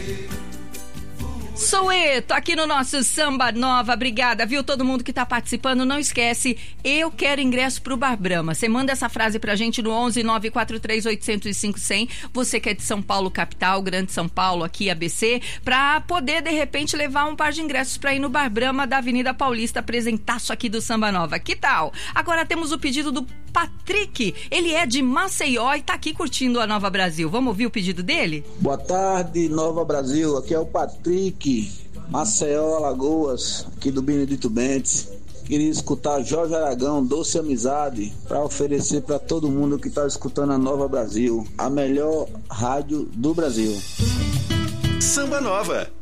Soueto, aqui no nosso Samba Nova, obrigada, viu? Todo mundo que tá participando, não esquece, eu quero ingresso pro Bar Brahma. Você manda essa frase pra gente no 11 943 805 100, você que é de São Paulo capital, Grande São Paulo, aqui ABC, pra poder, de repente, levar um par de ingressos pra ir no Bar Brahma da Avenida Paulista, apresentaço aqui do Samba Nova. Que tal? Agora temos o pedido do Patrick, ele é de Maceió e tá aqui curtindo a Nova Brasil. Vamos ouvir o pedido dele? Boa tarde, Nova Brasil, aqui é o Patrick, Maceió, Alagoas, aqui do Benedito Bentes. Queria escutar Jorge Aragão, Doce Amizade, para oferecer para todo mundo que tá escutando a Nova Brasil, a melhor rádio do Brasil. Samba Nova,